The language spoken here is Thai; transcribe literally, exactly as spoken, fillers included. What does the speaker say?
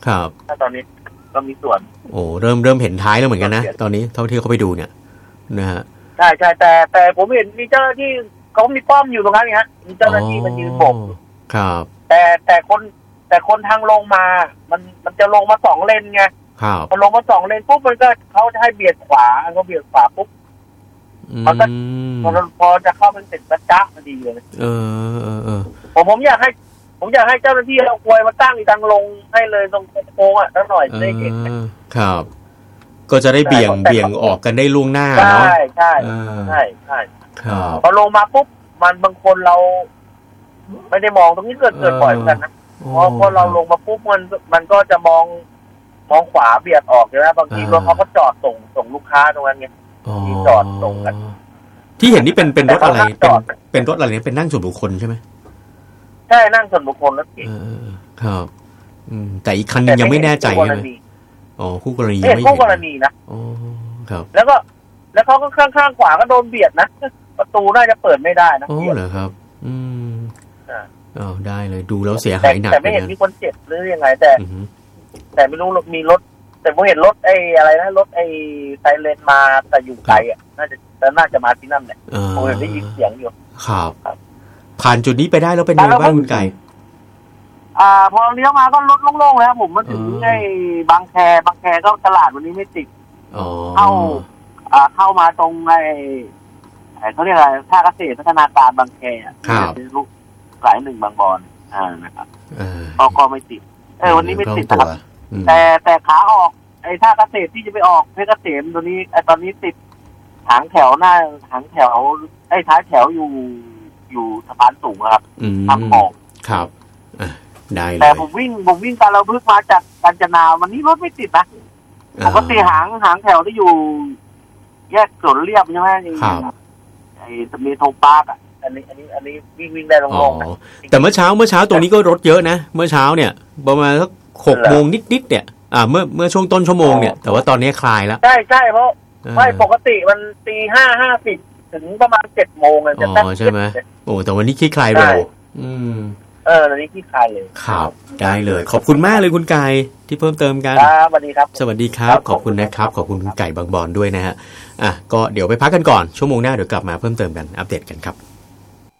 ครับถ้าตอนนี้ก็มีส่วนโอ้เริ่มเริ่มเห็นท้ายแล้วเหมือนกันนะตอนนี้เท่าที่เขาไปดูเนี่ยนะฮะใช่ใช่แต่แต่ผมเห็นมีเจ้าหน้าที่เขามีป้อมอยู่ตรงนั้นไงฮะมีเจ้าหน้าที่มันยืนโบกครับแต่แต่คนแต่คนทางลงมามันมันจะลงมาสองเลนไงครับพอลงมาสองเลนปุ๊บมันก็เขาจะให้เบียดขวาเขาเบียดขวาปุ๊บมันก็พอพอจะเข้าเป็นติดประจักษ์พอดีเลยเออเออเออผมผมอยากให้ผมอยากให้เจ้าหน้าที่เอากลวยมาตั้งอีกทางลงให้เลยตรงโค้งอ่ะสักหน่อยได้เห็นครับก็จะได้เบี่ยงเบี่ยงออกกันได้ล่วงหน้าเนาะใช่ใช่ใช่ใช่ครับพอลงมาปุ๊บมันบางคนเราไม่ได้มองตรงนี้เกิดเกิดบ่อยเหมือนกันนะพอพอเราลงมาปุ๊บมันมันก็จะมองมองขวาเบียดออกใช่ไหมบางทีรถเขาก็จอดส่งส่งลูกค้าตรงนั้นไงที่จอดส่งกันที่เห็นนี่เป็นเป็นรถอะไรเป็นเป็นรถอะไรเนี่ยเป็นนั่งส่วนบุคคลใช่ไหมใช่นั่งส่วนบุคคลรถเก๋งครับอืมแต่อีกคันนึงยังไม่แน่ใจใช่ไหมอ๋อคู่กรณียังไม่เห็นคู่กรณีนะอ๋อครับแล้วก็แล้วเขาก็ข้างข้างขวาก็โดนเบียดนะประตูน่าจะเปิดไม่ได้นะอ๋อเหรอครับอืมอ๋อได้เลยดูแล้วเสียหายหนักแต่ไม่เห็นมีคนเจ็บหรือยังไงแต่แต่ไม่รู้มีรถแต่ผมเห็นรถไอ้อะไรนะรถไอ้ไซเรนมาแต่อยู่ไกลอ่ะน่าจะแต่น่าจะมาที่นั่นแหละผมเห็นได้ยินเสียงอยู่ครับผ่านจุดนี้ไปได้แล้วเป็นไงบ้างคุณไก่อ่าพอเลี้ยวมาก็รถโล่งๆแล้วผมมาถึงไอ้บางแคบางแคก็ตลาดวันนี้ไม่ติดเข้าอ่าเข้ามาตรงไอ้เขาเรียกอะไรท่าเกษตรพัฒนาการบางแคอ่ะเป็นลูกสายหนึ่งบางบอนอ่านะครับก็ก็ไม่ติดเออวันนี้ไม่ติดนะครับแต่แต่ขาออกไอ้ท่าเกษตรที่จะไปออกเพชรเกษมตัวนี้ไอ้ตอนนี้ติดหางแถวหน้าหางแถวไอ้ท้ายแถวอยู่อยู่สะพานสูงครับทางออกครับได้เลยแต่ผมวิ่งผมวิ่งการระพึกมาจากกาญจนาวันนี้รถไม่ติดนะปกติหางหางแถวที่อยู่แยกสวนเรียบใช่ไหมไอ้จะมีโทงปาร์กอ่ะอันนี้อันนี้อันนี้วิ่งวิ่งได้ลงๆนะแต่เมื่อเช้าเมื่อเช้าตรงนี้ก็รถเยอะนะเมื่อเช้าเนี่ยประมาณสักหกโมงนิดๆเนี่ยอ่าเมื่อเมื่อช่วงต้นชั่วโมงเนี่ยแต่ว่าตอนนี้คลายแล้วใช่ใช่เพราะไม่ปกติมันตีห้าห้าสิบถึงประมาณเจ็ดโมงเลยจะอ๋อใช่ไหมโอ้แต่วันนี้คลี่คลายเร็วอืมเออวันนี้คลี่คลายเลยครับได้เลยขอบคุณมากเลยคุณไก่ที่เพิ่มเติมกันครับสวัสดีครับสวัสดีครับขอบคุณนะครับขอบคุณคุณไก่บางบอนด้วยนะฮะอ่ะก็เดี๋ยวไปพักกันก่อนชั่วโมงหน้าเดี๋ยวกลับมาเพิ่มเติมกันอัปเดตกันครับ